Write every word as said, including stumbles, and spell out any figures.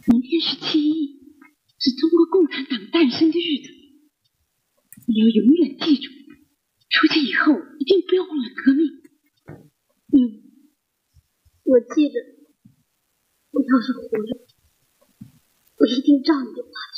明天是七一，是中国共产党诞生的日子。你要永远记住，出去以后一定不要忘了革命。 嗯，我记着。我要是活着，我一定照你的话